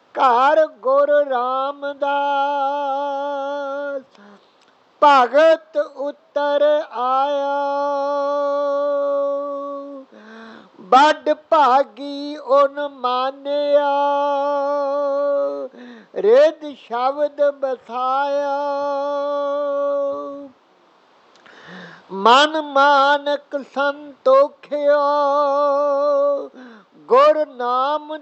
ਘਰ ਗੁਰ ਰਾਮਦਾਸ ਭਗਤ ਉਤਰ ਆਇਆ। ਵੱਡ ਭਾਗੀ ਓਨ ਮਾਨਿਆ ਰਿਦ ਸ਼ਬਦ ਬਸਾਇਆ। ਮਨ ਮਾਨਕ ਸੰਤੋਖਿਆ ਗੁਰ ਨਾਮ